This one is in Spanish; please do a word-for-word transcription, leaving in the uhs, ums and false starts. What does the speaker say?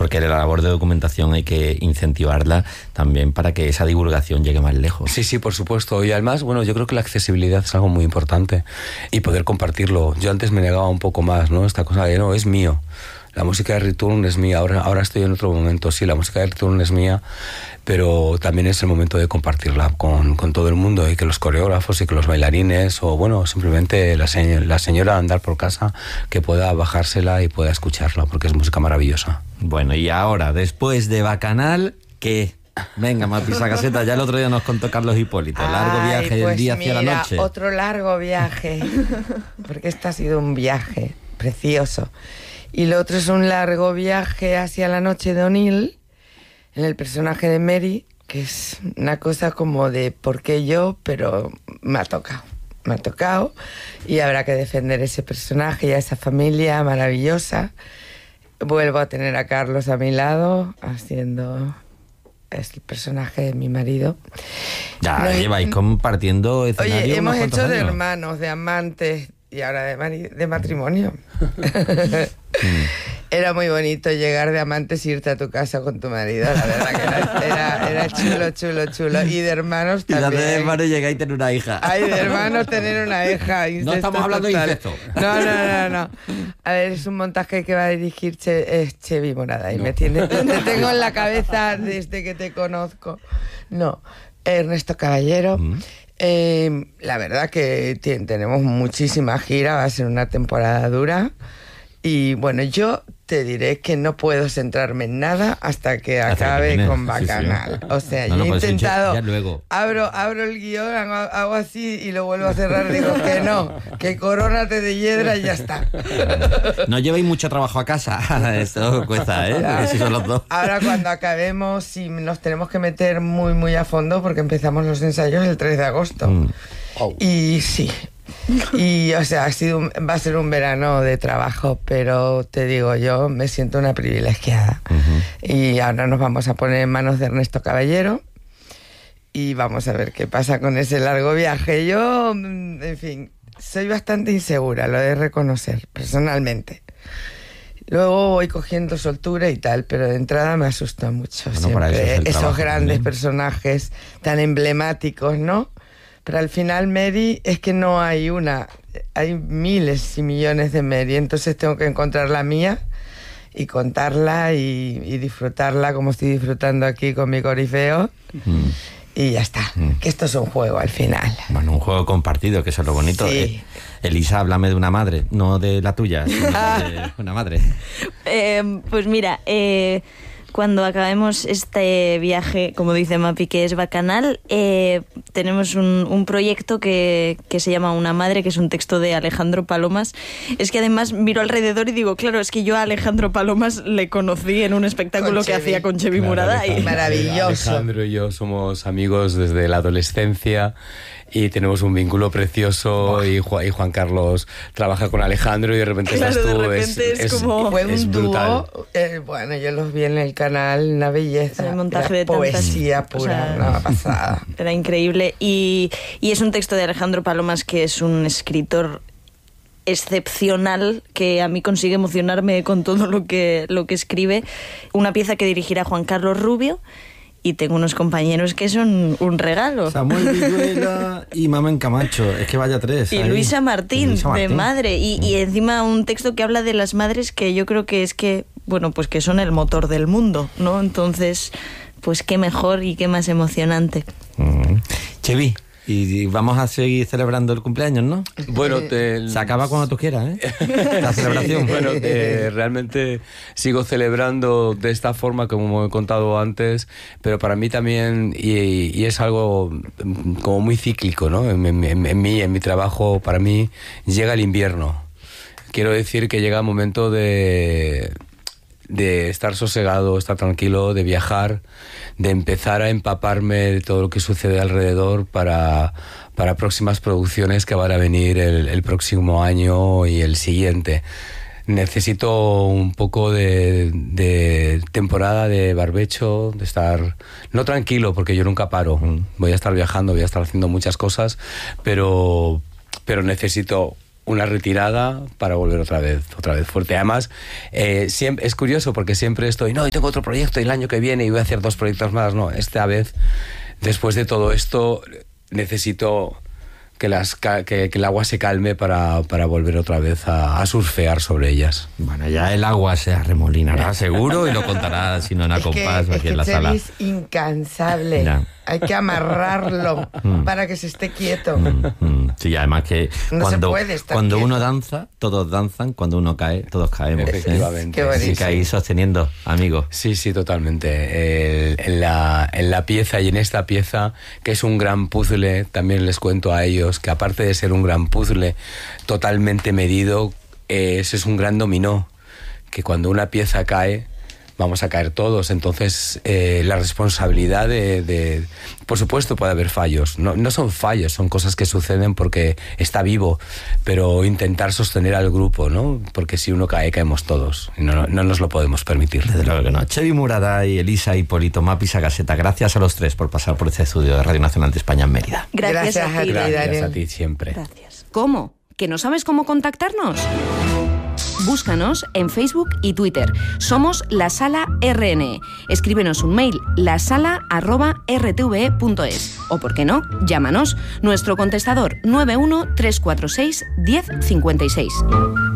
porque la labor de documentación hay que incentivarla también para que esa divulgación llegue más lejos. Sí, sí, por supuesto. Y además, bueno, yo creo que la accesibilidad es algo muy importante y poder compartirlo. Yo antes me negaba un poco más, ¿no? Esta cosa de, no, es mío. La música de Return es mía, ahora, ahora estoy en otro momento, sí, la música de Return es mía, pero también es el momento de compartirla con, con todo el mundo y que los coreógrafos y que los bailarines o, bueno, simplemente la, se, la señora a andar por casa que pueda bajársela y pueda escucharla, porque es música maravillosa. Bueno, y ahora, después de Bacanal, ¿qué? Venga, Mapi Sagaceta, ya el otro día nos contó Carlos Hipólito, largo Ay, viaje pues del día mira, hacia la noche. Otro largo viaje, porque este ha sido un viaje precioso. Y lo otro es un largo viaje hacia la noche de O'Neill, en el personaje de Mary, que es una cosa como de ¿por qué yo? Pero me ha tocado, me ha tocado, y habrá que defender ese personaje y a esa familia maravillosa. Vuelvo a tener a Carlos a mi lado, haciendo es el personaje de mi marido. Ya, no, lleváis compartiendo escenario. Oye, hemos hecho de años. hermanos, de amantes y ahora de, mari- de matrimonio. Era muy bonito llegar de amantes y irte a tu casa con tu marido, la verdad que era, era, era chulo, chulo, chulo. Y de hermanos Y también. de hermanos llegáis a tener una hija. Ay, de hermanos tener una hija. No estamos hablando total. de incesto. No, no, no, no. A ver, es un montaje que va a dirigir che, es Chevy Morada. Y no. me tiene, te tengo en la cabeza desde que te conozco. No, Ernesto Caballero. Mm. Eh, la verdad que t- tenemos muchísima gira, va a ser una temporada dura. Y bueno, yo te diré que no puedo centrarme en nada hasta que hasta acabe que con Bacanal. Sí, sí. O sea, no, yo no, he intentado, ya luego. Abro, abro el guión, hago, hago así y lo vuelvo a cerrar. Digo que no, que corónate de hiedra y ya está. No llevéis mucho trabajo a casa. Eso cuesta, ¿eh? Porque si son los dos. Ahora cuando acabemos, sí, nos tenemos que meter muy, muy a fondo porque empezamos los ensayos el tres de agosto. Mm. Oh. Y sí... Y, o sea, ha sido un, va a ser un verano de trabajo, pero te digo, yo me siento una privilegiada. Uh-huh. Y ahora nos vamos a poner en manos de Ernesto Caballero y vamos a ver qué pasa con ese largo viaje. Yo, en fin, soy bastante insegura, lo de reconocer, personalmente. Luego voy cogiendo soltura y tal, pero de entrada me asusta mucho. Bueno, siempre es esos grandes también. Personajes tan emblemáticos, ¿no? Pero al final Mary es que no hay una, hay miles y millones de Mary, entonces tengo que encontrar la mía y contarla y, y disfrutarla como estoy disfrutando aquí con mi corifeo. Mm. Y ya está, mm. que esto es un juego al final. Bueno, un juego compartido, que eso es lo bonito. Sí. Eh, Elisa, háblame de una madre, no de la tuya, sino de una madre. Eh, pues mira, eh... cuando acabemos este viaje, como dice Mapi, que es Bacanal, eh, tenemos un, un proyecto que, que se llama Una Madre, que es un texto de Alejandro Palomas. Es que además miro alrededor y digo, claro, es que yo a Alejandro Palomas le conocí en un espectáculo con que Chevy. hacía con Chevy claro, Morada. Alejandro, y... Maravilloso. Alejandro y yo somos amigos desde la adolescencia y tenemos un vínculo precioso y Juan, y Juan Carlos trabaja con Alejandro y de repente claro, estás tú. De repente es, es como... Fue es un brutal. dúo, eh, bueno, yo los vi en el canal, una belleza. El montaje de poesía tantas, pura, o sea, una pasada. Era increíble. Y, y es un texto de Alejandro Palomas, que es un escritor excepcional, que a mí consigue emocionarme con todo lo que, lo que escribe. Una pieza que dirigirá Juan Carlos Rubio. Y tengo unos compañeros que son un regalo. Samuel Villuela y Mamen Camacho. Es que vaya tres. Y ahí. Luisa Martín, Luisa Martín, de madre. Y, mm. y encima un texto que habla de las madres, que yo creo que es que, bueno, pues que son el motor del mundo, ¿no? Entonces, pues qué mejor y qué más emocionante. Mm. Chevy, y vamos a seguir celebrando el cumpleaños, ¿no? Bueno, te... se acaba cuando tú quieras, ¿eh? La celebración. Bueno, eh, realmente sigo celebrando de esta forma, como he contado antes, pero para mí también, y, y es algo como muy cíclico, ¿no? En, en, en mí, en mi trabajo, para mí, llega el invierno. Quiero decir que llega el momento de... de estar sosegado, estar tranquilo, de viajar, de empezar a empaparme de todo lo que sucede alrededor para, para próximas producciones que van a venir el, el próximo año y el siguiente. Necesito un poco de, de temporada de barbecho, de estar, no tranquilo, porque yo nunca paro. Voy a estar viajando, voy a estar haciendo muchas cosas, pero, pero necesito una retirada para volver otra vez, otra vez fuerte. Además, eh, siempre, es curioso porque siempre estoy, no, y tengo otro proyecto y el año que viene y voy a hacer dos proyectos más. No, esta vez, después de todo esto, necesito que, las, que, que el agua se calme para, para volver otra vez a, a surfear sobre ellas. Bueno, ya el agua se arremolinará seguro y lo contará, si no en Acompás o aquí en la Chevy sala. es incansable. Ya. Hay que amarrarlo para que se esté quieto. Mm, mm. Sí, además que No cuando, se puede estar cuando quieto. uno danza, todos danzan, cuando uno cae, todos caemos. ¿eh? Efectivamente. Qué bonito. Así que ahí sosteniendo, amigo. Sí, sí, totalmente. El- en, la, en la pieza y en esta pieza, que es un gran puzzle, también les cuento a ellos que aparte de ser un gran puzzle totalmente medido, eh, ese es un gran dominó, que cuando una pieza cae, vamos a caer todos. Entonces, eh, la responsabilidad de, de... Por supuesto puede haber fallos. No, no son fallos, son cosas que suceden porque está vivo, pero intentar sostener al grupo, ¿no? Porque si uno cae, caemos todos. Y no, no nos lo podemos permitir. Desde luego que no. Chevy Muraday, Elisa, Hipólito, Mapi Sagaseta, gracias a los tres por pasar por este estudio de Radio Nacional de España en Mérida. Gracias, Gracias a a ti. ti. Gracias Daniel. a ti siempre. Gracias. ¿Cómo? ¿Que no sabes cómo contactarnos? Búscanos en Facebook y Twitter. Somos La Sala R N E. Escríbenos un mail, lasala arroba r t v e punto es. O, por qué no, llámanos. Nuestro contestador nueve uno tres cuatro seis uno cero cinco seis.